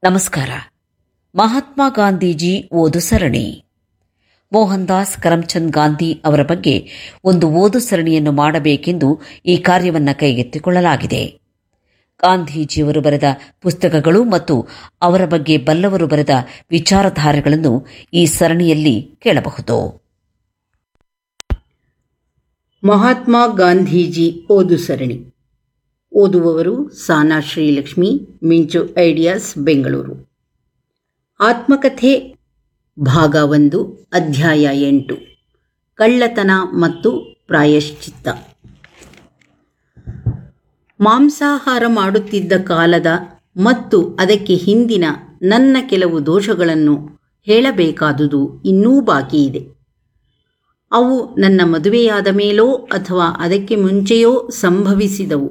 ನಮಸ್ಕಾರ. ಮಹಾತ್ಮ ಗಾಂಧೀಜಿ ಓದು ಸರಣಿ. ಮೋಹನ್ ದಾಸ್ ಕರಮ್ಚಂದ್ ಗಾಂಧಿ ಅವರ ಬಗ್ಗೆ ಒಂದು ಓದು ಸರಣಿಯನ್ನು ಮಾಡಬೇಕೆಂದು ಈ ಕಾರ್ಯವನ್ನು ಕೈಗೆತ್ತಿಕೊಳ್ಳಲಾಗಿದೆ. ಗಾಂಧೀಜಿಯವರು ಬರೆದ ಪುಸ್ತಕಗಳು ಮತ್ತು ಅವರ ಬಗ್ಗೆ ಬಲ್ಲವರು ಬರೆದ ವಿಚಾರಧಾರೆಗಳನ್ನು ಈ ಸರಣಿಯಲ್ಲಿ ಕೇಳಬಹುದು. ಮಹಾತ್ಮ ಗಾಂಧೀಜಿ ಓದು ಸರಣಿ. ಓದುವವರು ಸಾನಾ ಶ್ರೀಲಕ್ಷ್ಮಿ, ಮಿಂಚು ಐಡಿಯಾಸ್, ಬೆಂಗಳೂರು. ಆತ್ಮಕಥೆ ಭಾಗ 1, ಅಧ್ಯಾಯ 8. ಕಳ್ಳತನ ಮತ್ತು ಪ್ರಾಯಶ್ಚಿತ್ತ. ಮಾಂಸಾಹಾರ ಮಾಡುತ್ತಿದ್ದ ಕಾಲದ ಮತ್ತು ಅದಕ್ಕೆ ಹಿಂದಿನ ನನ್ನ ಕೆಲವು ದೋಷಗಳನ್ನು ಹೇಳಬೇಕಾದುದು ಇನ್ನೂ ಬಾಕಿ ಇದೆ. ಅವು ನನ್ನ ಮದುವೆಯಾದ ಮೇಲೋ ಅಥವಾ ಅದಕ್ಕೆ ಮುಂಚೆಯೋ ಸಂಭವಿಸಿದವು.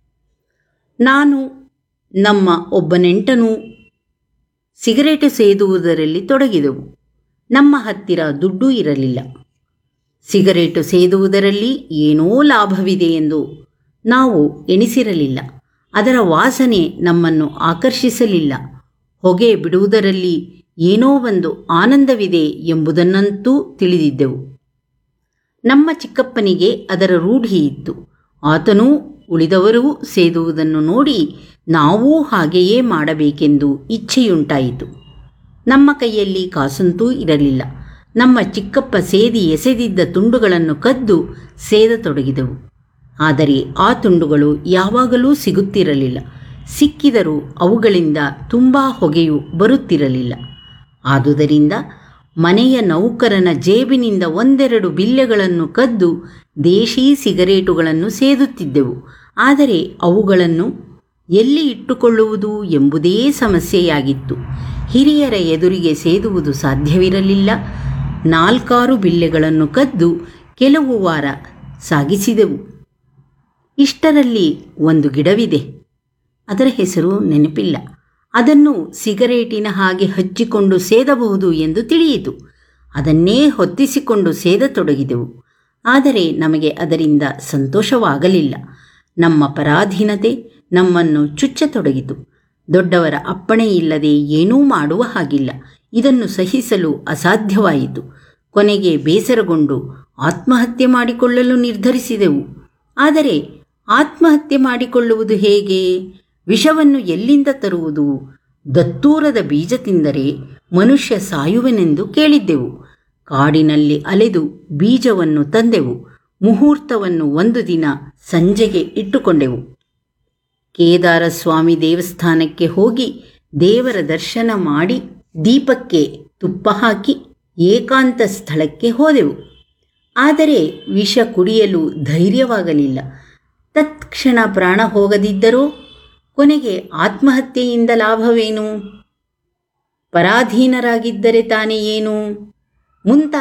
ನಾನು ನಮ್ಮ ಒಬ್ಬ ನೆಂಟನೂ ಸಿಗರೇಟು ಸೇದುವುದರಲ್ಲಿ ತೊಡಗಿದೆವು. ನಮ್ಮ ಹತ್ತಿರ ದುಡ್ಡೂ ಇರಲಿಲ್ಲ. ಸಿಗರೇಟು ಸೇದುವುದರಲ್ಲಿ ಏನೋ ಲಾಭವಿದೆ ಎಂದು ನಾವು ಎಣಿಸಿರಲಿಲ್ಲ. ಅದರ ವಾಸನೆ ನಮ್ಮನ್ನು ಆಕರ್ಷಿಸಲಿಲ್ಲ. ಹೊಗೆ ಬಿಡುವುದರಲ್ಲಿ ಏನೋ ಒಂದು ಆನಂದವಿದೆ ಎಂಬುದನ್ನಂತೂ ತಿಳಿದಿದ್ದೆವು. ನಮ್ಮ ಚಿಕ್ಕಪ್ಪನಿಗೆ ಅದರ ರೂಢಿ ಇತ್ತು. ಆತನೂ ಉಳಿದವರೂ ಸೇದುವುದನ್ನು ನೋಡಿ ನಾವೂ ಹಾಗೆಯೇ ಮಾಡಬೇಕೆಂದು ಇಚ್ಛೆಯುಂಟಾಯಿತು. ನಮ್ಮ ಕೈಯಲ್ಲಿ ಕಾಸಂತೂ ಇರಲಿಲ್ಲ. ನಮ್ಮ ಚಿಕ್ಕಪ್ಪ ಸೇದಿ ಎಸೆದಿದ್ದ ತುಂಡುಗಳನ್ನು ಕದ್ದು ಸೇದತೊಡಗಿದೆವು. ಆದರೆ ಆ ತುಂಡುಗಳು ಯಾವಾಗಲೂ ಸಿಗುತ್ತಿರಲಿಲ್ಲ. ಸಿಕ್ಕಿದರೂ ಅವುಗಳಿಂದ ತುಂಬ ಹೊಗೆಯು ಬರುತ್ತಿರಲಿಲ್ಲ. ಆದುದರಿಂದ ಮನೆಯ ನೌಕರನ ಜೇಬಿನಿಂದ 1-2 ಬಿಲ್ಲೆಗಳನ್ನು ಕದ್ದು ದೇಶೀ ಸಿಗರೇಟುಗಳನ್ನು ಸೇದುತ್ತಿದ್ದೆವು. ಆದರೆ ಅವುಗಳನ್ನು ಎಲ್ಲಿ ಇಟ್ಟುಕೊಳ್ಳುವುದು ಎಂಬುದೇ ಸಮಸ್ಯೆಯಾಗಿತ್ತು. ಹಿರಿಯರ ಎದುರಿಗೆ ಸೇದುವುದು ಸಾಧ್ಯವಿರಲಿಲ್ಲ. 4-6 ಬಿಲ್ಲೆಗಳನ್ನು ಕದ್ದು ಕೆಲವು ವಾರ ಸಾಗಿಸಿದೆವು. ಇಷ್ಟರಲ್ಲಿ ಒಂದು ಗಿಡವಿದೆ. ಅದರ ಹೆಸರು ನೆನಪಿಲ್ಲ. ಅದನ್ನು ಸಿಗರೇಟಿನ ಹಾಗೆ ಹಚ್ಚಿಕೊಂಡು ಸೇದಬಹುದು ಎಂದು ತಿಳಿಯಿತು. ಅದನ್ನೇ ಹೊತ್ತಿಸಿಕೊಂಡು ಸೇದತೊಡಗಿದೆವು. ಆದರೆ ನಮಗೆ ಅದರಿಂದ ಸಂತೋಷವಾಗಲಿಲ್ಲ. ನಮ್ಮ ಪರಾಧೀನತೆ ನಮ್ಮನ್ನು ಚುಚ್ಚತೊಡಗಿತು. ದೊಡ್ಡವರ ಅಪ್ಪಣೆ ಇಲ್ಲದೆ ಏನೂ ಮಾಡುವ ಹಾಗಿಲ್ಲ. ಇದನ್ನು ಸಹಿಸಲು ಅಸಾಧ್ಯವಾಯಿತು. ಕೊನೆಗೆ ಬೇಸರಗೊಂಡು ಆತ್ಮಹತ್ಯೆ ಮಾಡಿಕೊಳ್ಳಲು ನಿರ್ಧರಿಸಿದೆವು. ಆದರೆ ಆತ್ಮಹತ್ಯೆ ಮಾಡಿಕೊಳ್ಳುವುದು ಹೇಗೆ? ವಿಷವನ್ನು ಎಲ್ಲಿಂದ ತರುವುದು? ದತ್ತೂರದ ಬೀಜ ತಿಂದರೆ ಮನುಷ್ಯ ಸಾಯುವನೆಂದು ಕೇಳಿದ್ದೆವು. ಕಾಡಿನಲ್ಲಿ ಅಲೆದು ಬೀಜವನ್ನು ತಂದೆವು. ಮುಹೂರ್ತವನ್ನು ಒಂದು ದಿನ ಸಂಜೆಗೆ ಇಟ್ಟುಕೊಂಡೆವು. ಕೇದಾರಸ್ವಾಮಿ ದೇವಸ್ಥಾನಕ್ಕೆ ಹೋಗಿ ದೇವರ ದರ್ಶನ ಮಾಡಿ ದೀಪಕ್ಕೆ ತುಪ್ಪ ಹಾಕಿ ಏಕಾಂತ ಸ್ಥಳಕ್ಕೆ ಹೋದೆವು. ಆದರೆ ವಿಷ ಕುಡಿಯಲು ಧೈರ್ಯವಾಗಲಿಲ್ಲ. ತತ್ಕ್ಷಣ ಪ್ರಾಣ ಹೋಗದಿದ್ದರೂ ಕೊನೆಗೆ ಆತ್ಮಹತ್ಯೆಯಿಂದ ಲಾಭವೇನು? ಪರಾಧೀನರಾಗಿದ್ದರೆ ತಾನೇ ಏನು?